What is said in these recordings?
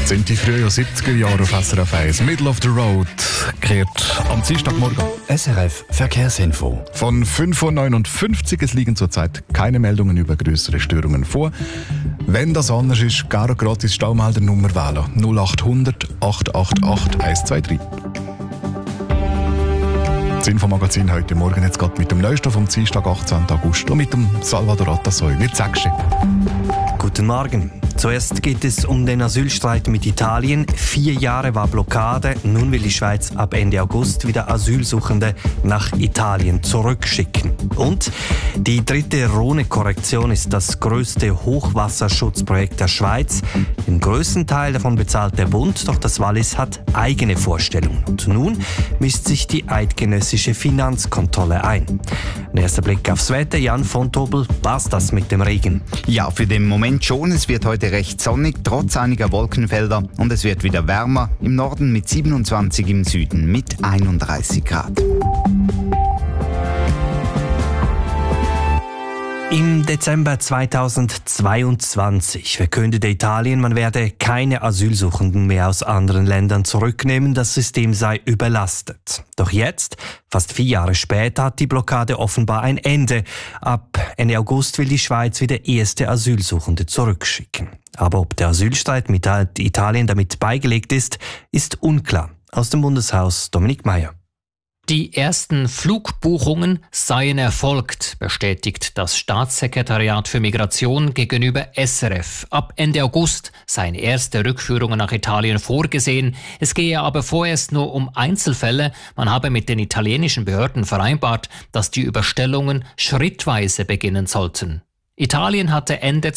Sind die frühen 70er Jahre auf SRF 1. Middle of the Road kehrt am Dienstagmorgen. SRF Verkehrsinfo. Von 5.59 Uhr, es liegen zurzeit keine Meldungen über größere Störungen vor. Wenn das anders ist, gerne gratis Staumelder-Nummer wählen. 0800 888 123. Das Infomagazin heute Morgen jetzt gerade mit dem Neuesten vom Dienstag, 18. August und mit dem Salvador Atassoy. Wie sagst du? Guten Morgen. Zuerst geht es um den Asylstreit mit Italien. 4 Jahre war Blockade. Nun will die Schweiz ab Ende August wieder Asylsuchende nach Italien zurückschicken. Und die 3. Rhone-Korrektion ist das größte Hochwasserschutzprojekt der Schweiz. Den größten Teil davon bezahlt der Bund, doch das Wallis hat eigene Vorstellungen. Und nun mischt sich die eidgenössische Finanzkontrolle ein. Ein erster Blick aufs Wetter. Jan von Tobel, war's das mit dem Regen? Ja, für den Moment schon. Es wird heute recht sonnig, trotz einiger Wolkenfelder. Und es wird wieder wärmer. Im Norden mit 27, im Süden mit 31 Grad. Im Dezember 2022 verkündete Italien, man werde keine Asylsuchenden mehr aus anderen Ländern zurücknehmen, das System sei überlastet. Doch jetzt, fast 4 Jahre später, hat die Blockade offenbar ein Ende. Ab Ende August will die Schweiz wieder erste Asylsuchende zurückschicken. Aber ob der Asylstreit mit Italien damit beigelegt ist, ist unklar. Aus dem Bundeshaus Dominik Meier. Die ersten Flugbuchungen seien erfolgt, bestätigt das Staatssekretariat für Migration gegenüber SRF. Ab Ende August seien erste Rückführungen nach Italien vorgesehen. Es gehe aber vorerst nur um Einzelfälle. Man habe mit den italienischen Behörden vereinbart, dass die Überstellungen schrittweise beginnen sollten. Italien hatte Ende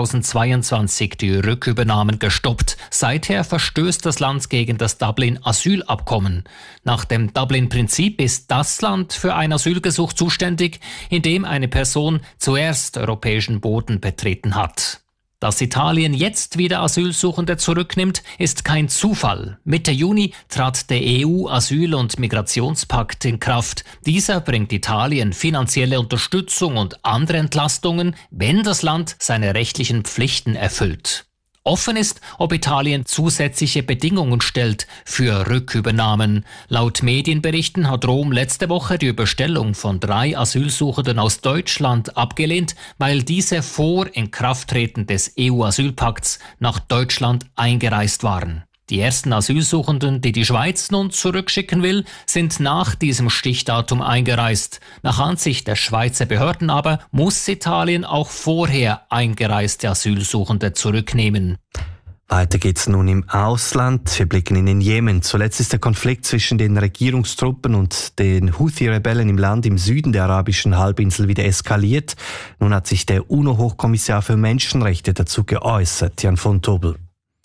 2022 die Rückübernahmen gestoppt. Seither verstößt das Land gegen das Dublin-Asylabkommen. Nach dem Dublin-Prinzip ist das Land für ein Asylgesuch zuständig, in dem eine Person zuerst europäischen Boden betreten hat. Dass Italien jetzt wieder Asylsuchende zurücknimmt, ist kein Zufall. Mitte Juni trat der EU-Asyl- und Migrationspakt in Kraft. Dieser bringt Italien finanzielle Unterstützung und andere Entlastungen, wenn das Land seine rechtlichen Pflichten erfüllt. Offen ist, ob Italien zusätzliche Bedingungen stellt für Rückübernahmen. Laut Medienberichten hat Rom letzte Woche die Überstellung von 3 Asylsuchenden aus Deutschland abgelehnt, weil diese vor Inkrafttreten des EU-Asylpakts nach Deutschland eingereist waren. Die ersten Asylsuchenden, die die Schweiz nun zurückschicken will, sind nach diesem Stichdatum eingereist. Nach Ansicht der Schweizer Behörden aber muss Italien auch vorher eingereiste Asylsuchende zurücknehmen. Weiter geht's nun im Ausland. Wir blicken in den Jemen. Zuletzt ist der Konflikt zwischen den Regierungstruppen und den Houthi-Rebellen im Land im Süden der arabischen Halbinsel wieder eskaliert. Nun hat sich der UNO-Hochkommissar für Menschenrechte dazu geäußert, Jan von Tobel.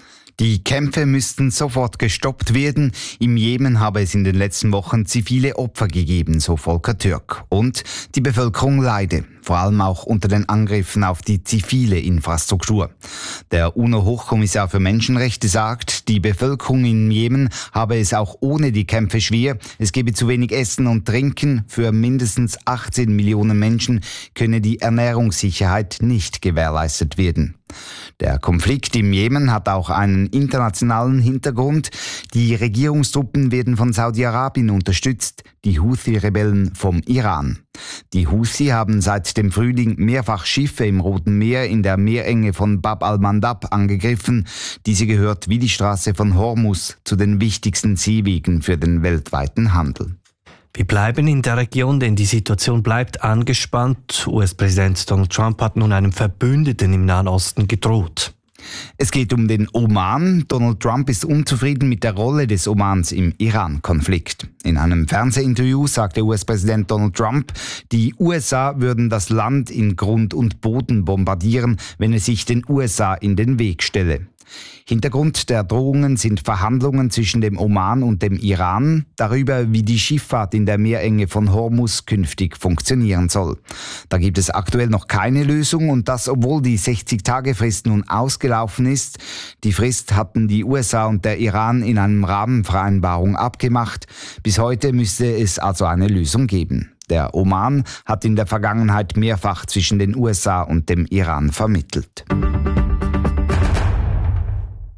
Die Kämpfe müssten sofort gestoppt werden. Im Jemen habe es in den letzten Wochen zivile Opfer gegeben, so Volker Türk. Und die Bevölkerung leide, vor allem auch unter den Angriffen auf die zivile Infrastruktur. Der UNO-Hochkommissar für Menschenrechte sagt, die Bevölkerung im Jemen habe es auch ohne die Kämpfe schwer. Es gebe zu wenig Essen und Trinken. Für mindestens 18 Millionen Menschen könne die Ernährungssicherheit nicht gewährleistet werden. Der Konflikt im Jemen hat auch einen internationalen Hintergrund. Die Regierungstruppen werden von Saudi-Arabien unterstützt, die Houthi-Rebellen vom Iran. Die Houthi haben seit dem Frühling mehrfach Schiffe im Roten Meer in der Meerenge von Bab al-Mandab angegriffen. Diese gehört wie die Straße von Hormuz zu den wichtigsten Seewegen für den weltweiten Handel. Wir bleiben in der Region, denn die Situation bleibt angespannt. US-Präsident Donald Trump hat nun einem Verbündeten im Nahen Osten gedroht. Es geht um den Oman. Donald Trump ist unzufrieden mit der Rolle des Omans im Iran-Konflikt. In einem Fernsehinterview sagte US-Präsident Donald Trump, die USA würden das Land in Grund und Boden bombardieren, wenn es sich den USA in den Weg stelle. Hintergrund der Drohungen sind Verhandlungen zwischen dem Oman und dem Iran darüber, wie die Schifffahrt in der Meerenge von Hormuz künftig funktionieren soll. Da gibt es aktuell noch keine Lösung und das, obwohl die 60-Tage-Frist nun ausgelaufen ist. Die Frist hatten die USA und der Iran in einem Rahmenvereinbarung abgemacht. Bis heute müsste es also eine Lösung geben. Der Oman hat in der Vergangenheit mehrfach zwischen den USA und dem Iran vermittelt.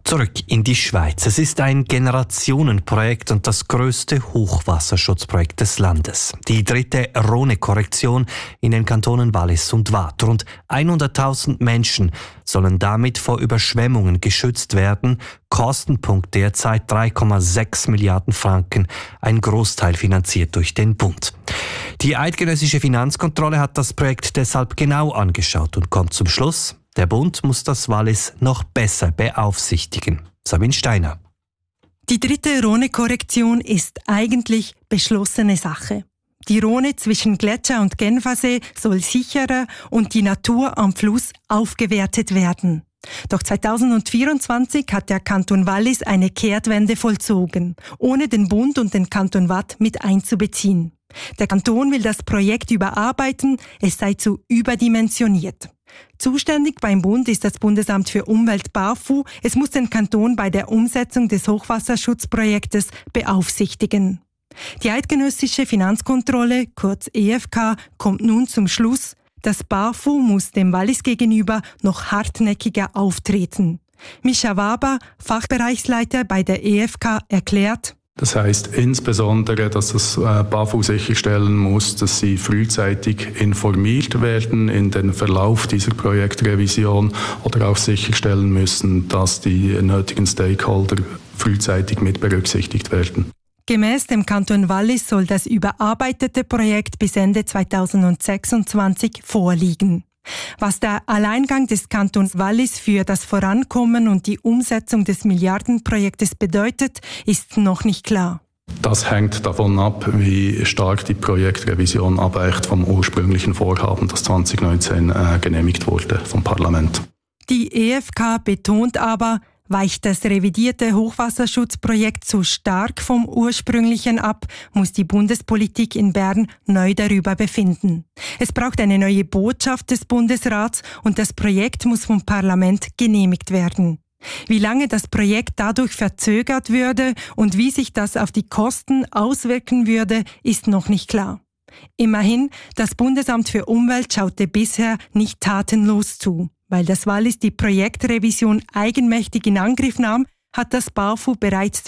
Zurück in die Schweiz. Es ist ein Generationenprojekt und das grösste Hochwasserschutzprojekt des Landes. Die 3. Rhone-Korrektion in den Kantonen Wallis und Waadt. Rund 100.000 Menschen sollen damit vor Überschwemmungen geschützt werden. Kostenpunkt derzeit 3,6 Milliarden Franken, ein Großteil finanziert durch den Bund. Die eidgenössische Finanzkontrolle hat das Projekt deshalb genau angeschaut und kommt zum Schluss: Der Bund muss das Wallis noch besser beaufsichtigen. Sabine Steiner. Die 3. Rhone-Korrektion ist eigentlich beschlossene Sache. Die Rhone zwischen Gletscher und Genfersee soll sicherer und die Natur am Fluss aufgewertet werden. Doch 2024 hat der Kanton Wallis eine Kehrtwende vollzogen, ohne den Bund und den Kanton Waadt mit einzubeziehen. Der Kanton will das Projekt überarbeiten, es sei zu überdimensioniert. Zuständig beim Bund ist das Bundesamt für Umwelt BAFU. Es muss den Kanton bei der Umsetzung des Hochwasserschutzprojektes beaufsichtigen. Die eidgenössische Finanzkontrolle, kurz EFK, kommt nun zum Schluss: Das BAFU muss dem Wallis gegenüber noch hartnäckiger auftreten. Mischa Waber, Fachbereichsleiter bei der EFK, erklärt: Das heißt insbesondere, dass das BAFU sicherstellen muss, dass sie frühzeitig informiert werden in den Verlauf dieser Projektrevision oder auch sicherstellen müssen, dass die nötigen Stakeholder frühzeitig mit berücksichtigt werden. Gemäss dem Kanton Wallis soll das überarbeitete Projekt bis Ende 2026 vorliegen. Was der Alleingang des Kantons Wallis für das Vorankommen und die Umsetzung des Milliardenprojektes bedeutet, ist noch nicht klar. Das hängt davon ab, wie stark die Projektrevision abweicht vom ursprünglichen Vorhaben, das 2019 genehmigt wurde vom Parlament. Die EFK betont aber, weicht das revidierte Hochwasserschutzprojekt zu stark vom ursprünglichen ab, muss die Bundespolitik in Bern neu darüber befinden. Es braucht eine neue Botschaft des Bundesrats und das Projekt muss vom Parlament genehmigt werden. Wie lange das Projekt dadurch verzögert würde und wie sich das auf die Kosten auswirken würde, ist noch nicht klar. Immerhin, das Bundesamt für Umwelt schaute bisher nicht tatenlos zu. Weil das Wallis die Projektrevision eigenmächtig in Angriff nahm, hat das BAFU bereits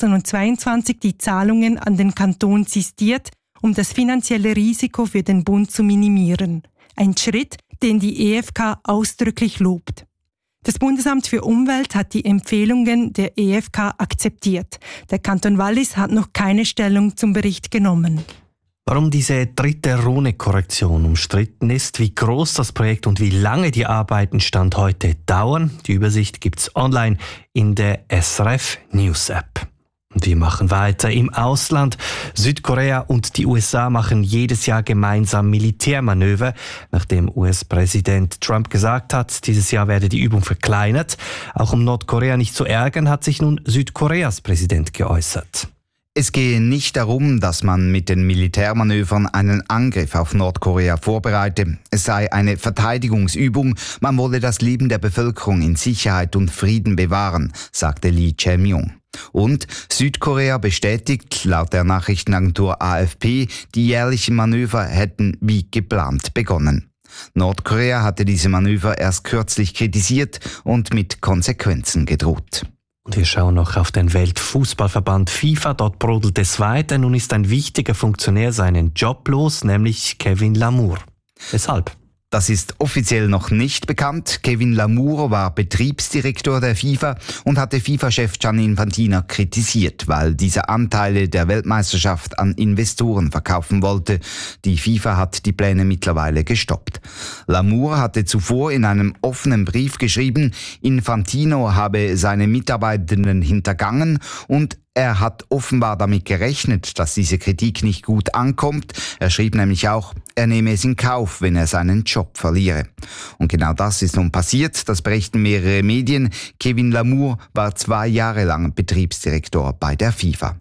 2022 die Zahlungen an den Kanton sistiert, um das finanzielle Risiko für den Bund zu minimieren. Ein Schritt, den die EFK ausdrücklich lobt. Das Bundesamt für Umwelt hat die Empfehlungen der EFK akzeptiert. Der Kanton Wallis hat noch keine Stellung zum Bericht genommen. Warum diese 3. Rhone-Korrektion umstritten ist, wie groß das Projekt und wie lange die Arbeiten Stand heute dauern, die Übersicht gibt's online in der SRF News App. Und wir machen weiter im Ausland. Südkorea und die USA machen jedes Jahr gemeinsam Militärmanöver, nachdem US-Präsident Trump gesagt hat, dieses Jahr werde die Übung verkleinert. Auch um Nordkorea nicht zu ärgern, hat sich nun Südkoreas Präsident geäußert. Es gehe nicht darum, dass man mit den Militärmanövern einen Angriff auf Nordkorea vorbereite. Es sei eine Verteidigungsübung. Man wolle das Leben der Bevölkerung in Sicherheit und Frieden bewahren, sagte Lee Jae-myung. Und Südkorea bestätigt laut der Nachrichtenagentur AFP, die jährlichen Manöver hätten wie geplant begonnen. Nordkorea hatte diese Manöver erst kürzlich kritisiert und mit Konsequenzen gedroht. Und wir schauen noch auf den Weltfußballverband FIFA. Dort brodelt es weiter. Nun ist ein wichtiger Funktionär seinen Job los, nämlich Kevin Lamour. Weshalb? Das ist offiziell noch nicht bekannt. Kevin Lamour war Betriebsdirektor der FIFA und hatte FIFA-Chef Gianni Infantino kritisiert, weil dieser Anteile der Weltmeisterschaft an Investoren verkaufen wollte. Die FIFA hat die Pläne mittlerweile gestoppt. Lamour hatte zuvor in einem offenen Brief geschrieben, Infantino habe seine Mitarbeitenden hintergangen und er hat offenbar damit gerechnet, dass diese Kritik nicht gut ankommt. Er schrieb nämlich auch, er nehme es in Kauf, wenn er seinen Job verliere. Und genau das ist nun passiert, das berichten mehrere Medien. Kevin Lamour war 2 Jahre lang Betriebsdirektor bei der FIFA.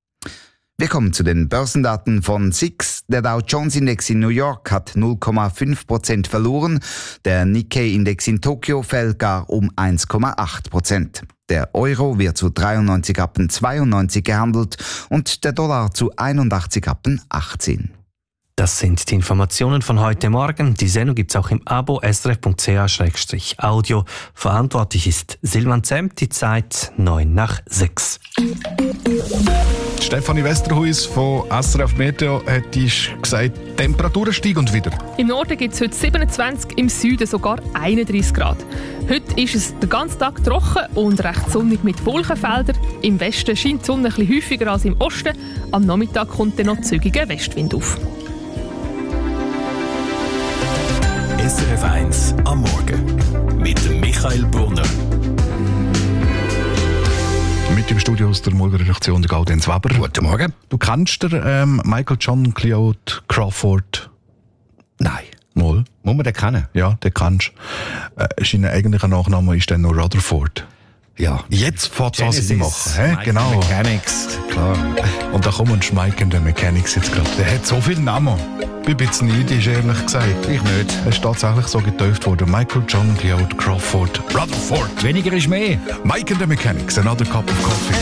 Wir kommen zu den Börsendaten von SIX. Der Dow Jones Index in New York hat 0,5% verloren. Der Nikkei-Index in Tokio fällt gar um 1,8%. Der Euro wird zu 93,92 gehandelt und der Dollar zu 81,18. Das sind die Informationen von heute Morgen. Die Sendung gibt es auch im Abo srf.ch/audio. Verantwortlich ist Silvan Zemp. Die Zeit 5:09. Stefanie Westerhuis von SRF Meteo hat gesagt, die Temperaturen steigen und wieder. Im Norden gibt es heute 27, im Süden sogar 31 Grad. Heute ist es den ganzen Tag trocken und recht sonnig mit Wolkenfeldern. Im Westen scheint die Sonne ein bisschen häufiger als im Osten. Am Nachmittag kommt dann noch zügiger Westwind auf. SRF 1 am Morgen mit dem Michael Brunner. Mit im Studio aus der Morgenredaktion der Gaudenz Weber. Guten Morgen. Du kennst den Michael John Cleode Crawford? Nein. Mal. Muss man den kennen? Ja, den kennst du. Sein eigentlicher Nachname ist dann noch Rutherford. Ja. Jetzt fährt es an, sie machen. Genau. Mechanics, klar. Und da kommt Mike and the Mechanics jetzt gerade. Der hat so viele Namen. Ich bin ein bisschen neidisch, ehrlich gesagt. Ich nicht. Er ist tatsächlich so getauft worden. Michael John Cleode Crawford Rutherford. Weniger ist mehr. Mike and the Mechanics, another cup of coffee.